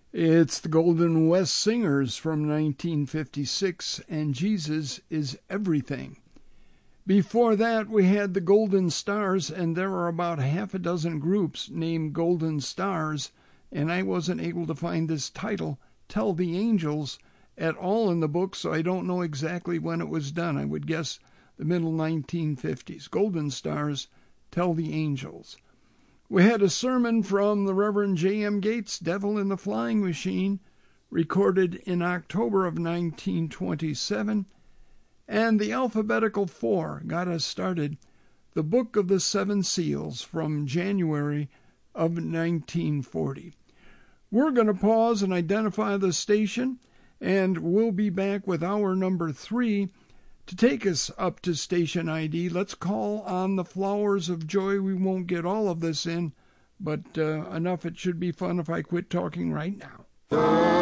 It's the Golden West Singers from 1956, and Jesus is Everything. Before that, we had the Golden Stars, and there are about half a dozen groups named Golden Stars, and I wasn't able to find this title, Tell the Angels, at all in the book, so I don't know exactly when it was done. I would guess the middle 1950s. Golden Stars, Tell the Angels. We had a sermon from the Reverend J.M. Gates, Devil in the Flying Machine, recorded in October of 1927, and the Alphabetical Four got us started, the Book of the Seven Seals from January of 1940. We're going to pause and identify the station, and we'll be back with hour number 3 to take us up to station ID. Let's call on the Flowers of Joy. We won't get all of this in, but enough. It should be fun if I quit talking right now.